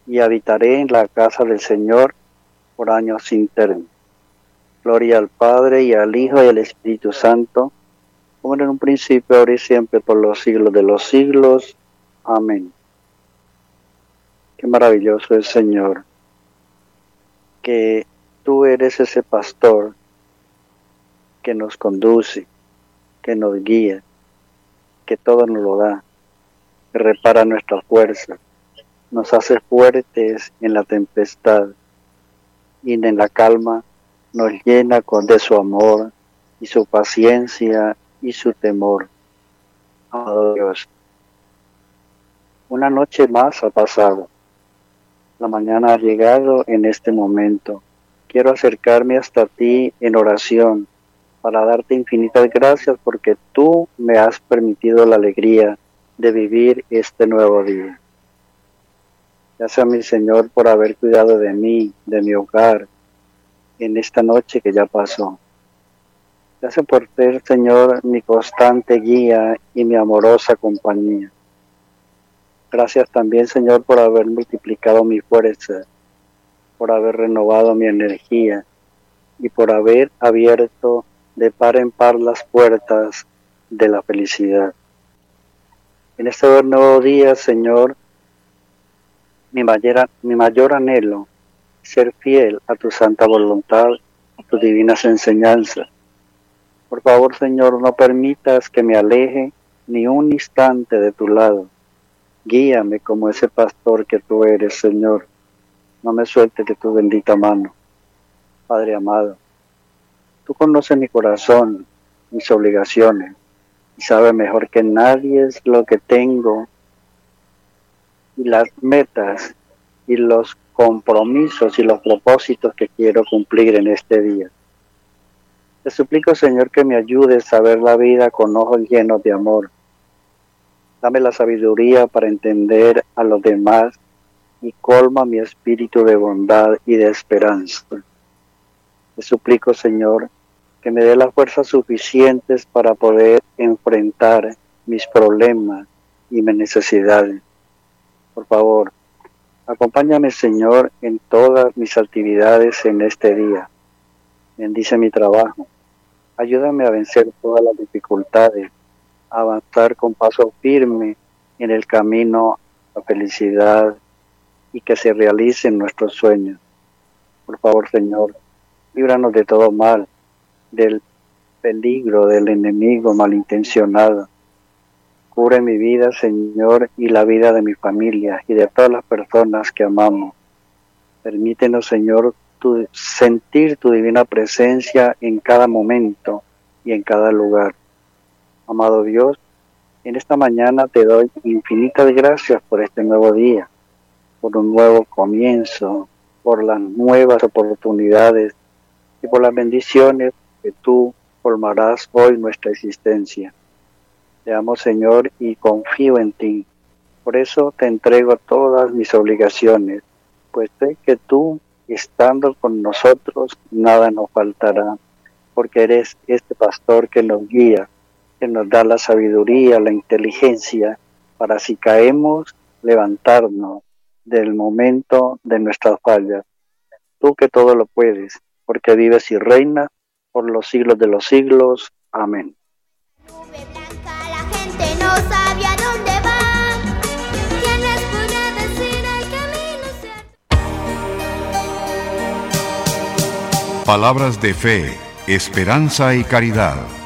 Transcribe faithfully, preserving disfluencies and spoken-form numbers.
y habitaré en la casa del Señor por años sin término. Gloria al Padre, y al Hijo, y al Espíritu Santo, como en un principio, ahora y siempre, por los siglos de los siglos. Amén. Qué maravilloso es, Señor, que tú eres ese pastor que nos conduce, que nos guía, que todo nos lo da, que repara nuestras fuerzas, nos hace fuertes en la tempestad y en la calma nos llena con de su amor y su paciencia y su temor. Amado Dios, una noche más ha pasado. La mañana ha llegado en este momento. Quiero acercarme hasta ti en oración para darte infinitas gracias porque tú me has permitido la alegría de vivir este nuevo día. Gracias, mi Señor, por haber cuidado de mí, de mi hogar, en esta noche que ya pasó. Gracias por ser, Señor, mi constante guía y mi amorosa compañía. Gracias también, Señor, por haber multiplicado mi fuerza, por haber renovado mi energía y por haber abierto de par en par las puertas de la felicidad. En este nuevo día, Señor, mi mayor, mi mayor anhelo es ser fiel a tu santa voluntad, a tus divinas enseñanzas. Por favor, Señor, no permitas que me aleje ni un instante de tu lado. Guíame como ese pastor que tú eres, Señor. No me sueltes de tu bendita mano. Padre amado, tú conoces mi corazón, mis obligaciones, y sabes mejor que nadie es lo que tengo y las metas y los compromisos y los propósitos que quiero cumplir en este día. Te suplico, Señor, que me ayudes a ver la vida con ojos llenos de amor. Dame la sabiduría para entender a los demás y colma mi espíritu de bondad y de esperanza. Te suplico, Señor, que me dé las fuerzas suficientes para poder enfrentar mis problemas y mis necesidades. Por favor, acompáñame, Señor, en todas mis actividades en este día. Bendice mi trabajo. Ayúdame a vencer todas las dificultades, a avanzar con paso firme en el camino a la felicidad y que se realicen nuestros sueños. Por favor, Señor, líbranos de todo mal, del peligro del enemigo malintencionado. Cubre mi vida, Señor, y la vida de mi familia y de todas las personas que amamos. Permítenos, Señor, tu, sentir tu divina presencia en cada momento y en cada lugar. Amado Dios, en esta mañana te doy infinitas gracias por este nuevo día, por un nuevo comienzo, por las nuevas oportunidades y por las bendiciones que tú formarás hoy nuestra existencia. Te amo, Señor, y confío en ti. Por eso te entrego todas mis obligaciones, pues sé que tú, estando con nosotros, nada nos faltará, porque eres este pastor que nos guía, que nos da la sabiduría, la inteligencia, para si caemos, levantarnos del momento de nuestras fallas. Tú que todo lo puedes, porque vives y reinas por los siglos de los siglos. Amén. Nube blanca, la gente no sabe a dónde va. ¿Quién les podrá decir el camino cierto? Palabras de fe, esperanza y caridad.